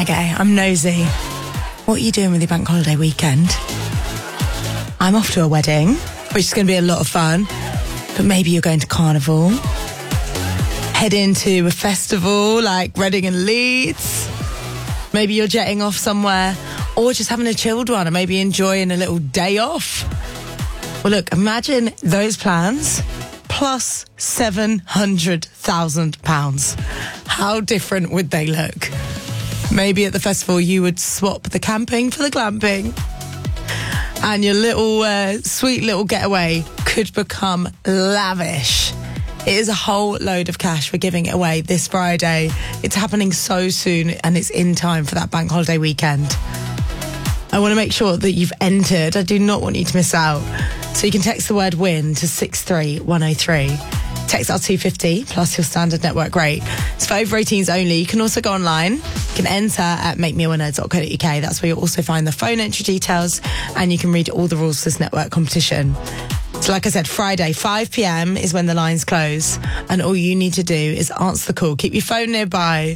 Okay, I'm nosy. What are you doing with your bank holiday weekend? I'm off to a wedding, which is going to be a lot of fun. But maybe you're going to Carnival. Head into a festival like Reading and Leeds. Maybe you're jetting off somewhere. Or just having a chilled one and maybe enjoying a little day off. Well, look, imagine those plans plus £700,000. How different would they look? Maybe at the festival you would swap the camping for the glamping. And your little sweet little getaway could become lavish. It is a whole load of cash we're giving it away this Friday. It's happening so soon and it's in time for that bank holiday weekend. I want to make sure that you've entered. I do not want you to miss out. So you can text the word WIN to 63103. Text R250 plus your standard network rate. It's for over 18s only. You can also go online. You can enter at makemeawinner.co.uk. That's where you'll also find the phone entry details and you can read all the rules for this network competition. So like I said, Friday, 5 p.m. is when the lines close and all you need to do is answer the call. Keep your phone nearby.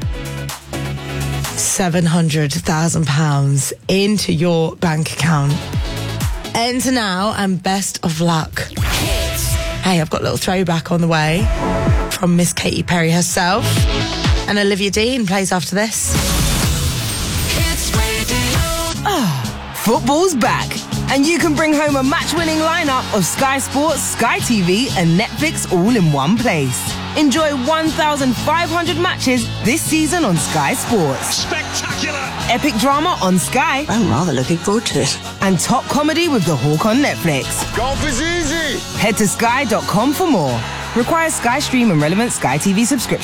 £700,000 into your bank account. Enter now and best of luck. Hey, I've got a little throwback on the way from Miss Katy Perry herself. And Olivia Dean plays after this. Football's back, and you can bring home a match-winning lineup of Sky Sports, Sky TV and Netflix all in one place. Enjoy 1,500 matches this season on Sky Sports. Spectacular! Epic drama on Sky. I'm rather looking forward to it. And top comedy with The Hawk on Netflix. Golf is easy! Head to sky.com for more. Requires Sky Stream and relevant Sky TV subscription.